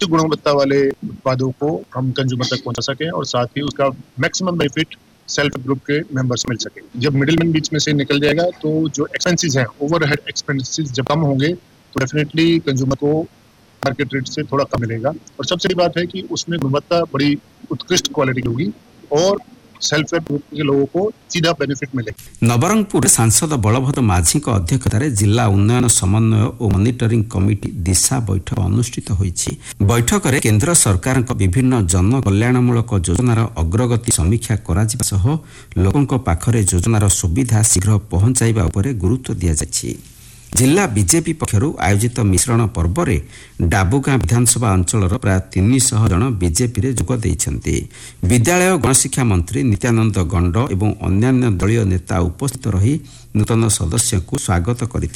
उच्च गुणवत्ता वाले उत्पादों को हम कंज्यूमर तक पहुंचा सकें और साथ ही उसका मैक्सिमम बेनिफिट सेल्फ ग्रुप के मेंबर्स मिल सके। जब मिडिलमैन बीच में से निकल जाएगा तो जो एक्सपेंसेस हैं, ओवरहेड एक्सपेंसेस जब कम होंगे तो डेफिनेटली कंज्यूमर को मार्केट रेट से थोड़ा कम मिलेगा। और सबसे बड़ी बात है कि उसमें गुणवत्ता बड़ी उत्कृष्ट क्वालिटी की होगी और सेल्फ हेल्प ग्रुप के लोगों को सीधा बेनिफिट मिलेगा। नवरंगपुर सांसद बलभद्र माझी अध्यक्षतार जिला उन्नयन समन्वय और मॉनिटरिंग कमिटी दिशा बैठक अनुष्ठित होईछि। बैठक में केंद्र सरकार विभिन्न जन कल्याणमूलक योजनार अग्रगति समीक्षा कराजिबा सह लोकंक पाखरे योजनार सुविधा शीघ्र पहुंचाइबा उपरे गुरुत्व दिया जायछि। जिला बीजेपी पक्षर आयोजित मिश्रण पर्व में डाबुगां विधानसभा अंचल प्राय 300 जन बीजेपी जोग देइछन्ति। विद्यालय गणशिक्षा मंत्री नित्यानंद गंड एवं अन्यान्य दलीय नेता उपस्थित रही नूतन सदस्य को स्वागत करथिले।